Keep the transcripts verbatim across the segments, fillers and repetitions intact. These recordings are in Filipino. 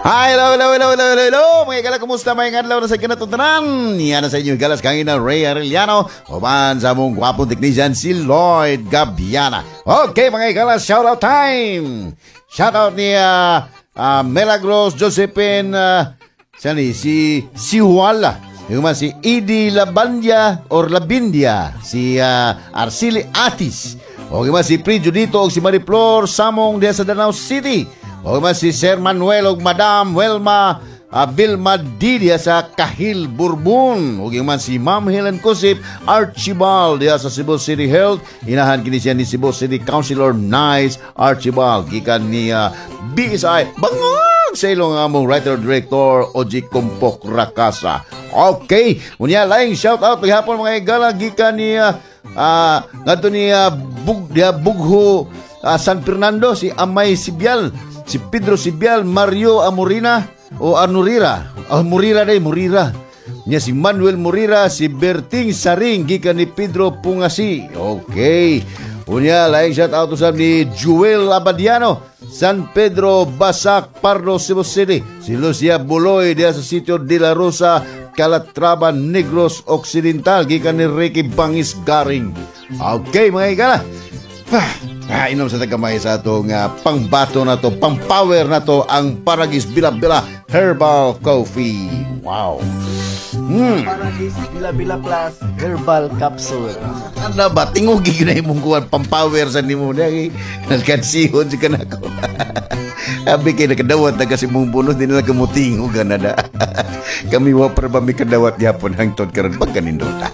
Hi, hello, hello, hello, hello, hello, hello. Mga igala, kumusta? Mga adlaw na sa kinatutunan. Yan na sa inyo, galas kangina Ray Arellano. Oman sa mong gwapong technician, si Lloyd Gabiana. Okay, mga igala, shoutout time. Shoutout ni uh, uh, Milagros Josephine, uh, saan si si Wala. Yung man si Edie Labandia or Labindia, si uh, Arceli Atis. O yung man si Pri Judito o si Mariflor Samong diya sa Danau City. O man si Sir Manuel o Madam Welma uh, Vilma Didia sa Kahil Bourbon. O yung man si Ma'am Helen Kusip Archibald diya sa Cebu City Health. Inahan kini siya ni Cebu City Councilor Nice Archibald. Gikan ni uh, B S I Bangag sa ilong among writer-director Oji Kumpok Rakasa. Okay, unya laing shout out paghapon mga igala gikan ni uh, uh, ngadto ni uh, Bug dia Bugho uh, San Fernando si Amay Sibial, si Pedro Sibial, Mario Amorina o Anurira. Oh, Murira day, Murira. Nya si Manuel Murira, si Berting Saring gikan ni Pedro Pungasi. Okay. Unya laing shout out usab ni Joel Abadiano, San Pedro Basak Pardo Cebu City. Si Lucia Buloy dia sa sitio De La Rosa Calatrava Negros Occidental gikan ni Ricky Bangis Garing. Okay mga igala. Ah, inom sa tagamay sa atong uh, pangbato na to, pang-power na to, ang Paragis Bila-Bila Herbal Coffee. Wow. Hmm. Paragis Bila-Bila Plus Herbal Capsule. Ano ba? Tingugi na yung mungkuhan pang-power sa nimo na eh. Nagkansihon si kanako. Abi kayo nakadawat na kasi mong punos, di nila kamutingog na na. Kami wapar ba may kadawat yapon hangtod karon pagkanindota.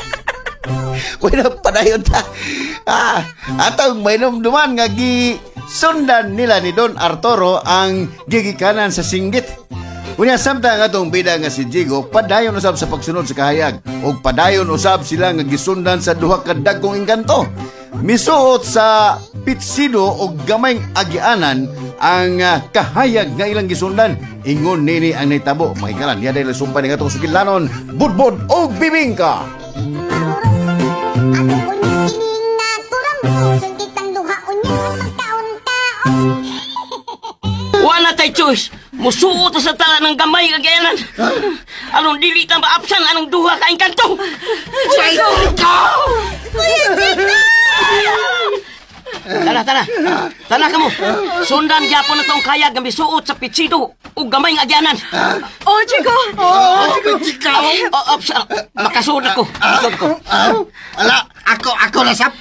Wala padayon ta. Ah, atong mainom duman nga gi sundan nila ni Don Arturo ang gigikanan sa singgit. Unya samtang atong bida nga si Jigo padayon usab sa pagsunod sa kahayag ug padayon usab sila nga gisundan sa duha ka dagkong engkanto. Misuot sa pitsido og gamayng agianan ang uh, kahayag nga ilang gisundan. Ingon nini ang naitabo. Makikalan, yan dahil sumpa ni atong sukilanon, budbud og bibingka. Wala tayo choice. Musuot sa tala ng gamay kagayanan. Anong dili na maapsan anong duha ka engkanto. Kuya Tito! Kuya Tito! Tana, tana. Tana ka mo. Sundan gyapon na tong kayag nga misuot sa pitsido ug gamay nga agyanan. Oh, Chico! Oh, Chico! Oh, ops, makasuot ako. Makasuot ko. Ala, ako, ako na sap.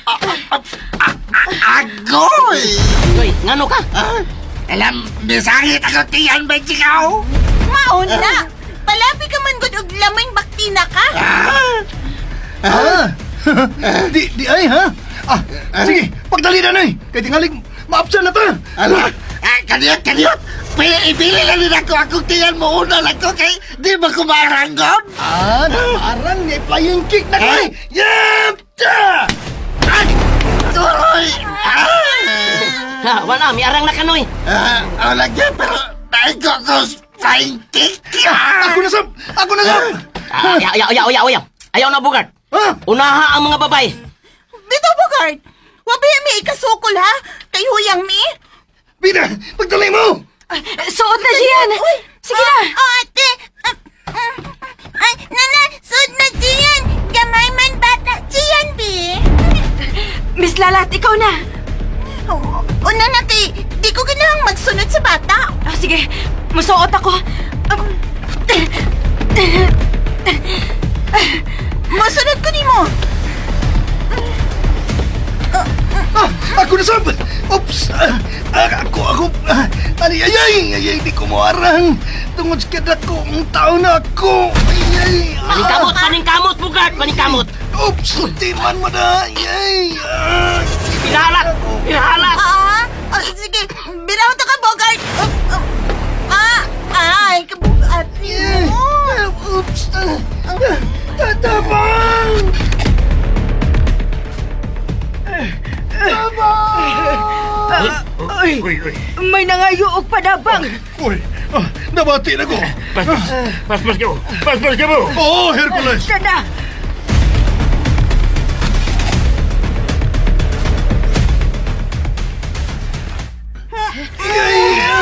Agoy! Hoy, ngano ka? Alam, bisangit ako tiyan ba, Chico? Maon na! Palabi ka man gud og lamay baktina ka! Ah! di, di ay, ha? Ah, sige, pagdali na na eh. Kaya tingalig, maapsan na ta. Ala, ah, kaniyot, kaniyot. Pili, ibili lang din ako. Akong tiyan mo una lang ko kay di ba kumaranggon? Ah, namarang ni flying kick na kay. Yep! Ta! Ay! Tuloy! Ha, wala, may arang na kanoy. Ah, ah, lagyan, pero naigo ko flying kick. Ako na sab! Ako na sab! Ah, Ayaw, ayaw, ayaw, ayaw, ayaw. Ayaw na, Bugard. Ha? Unaha ang mga babay. Dito, Bogart! Wabi mi ikasukol, ha? Kay huyang mi? Bida, pagdali mo! Suot na siyan! Sige na! Oh, ate! Ay, nana, suot na siyan! Gamay man bata siyan, bi! Miss Lalat, ikaw na! Una na, kay di ko ganang magsunod sa bata. Ah, sige, musuot ako. Masunod ko ni mo. Ah, ako na sab! Oops! Ah, ah, ako, ako... Ah, ay, ay, ay, ay, ay, di ko maarang. Tungod sa kada ko, ang tao na ako. Ay, ay, ah. Paningkamot, paningkamot, Bugard, paningkamot. Oops! Di man mo na. Ay, ay, ah. Pinahalat, pinahalat. Ah, ah, sige, biraw to ka, Bogart. Oh, oh. Ah, ay, kabugat Ay, mo. ah, oops! Ah, ah, tatabang! Ay, may nangayo og padabang. Uy, ah, nabati na ko. Pas, pas, pas, pas, pas, pas, pas, Oo, Hercules! Kada,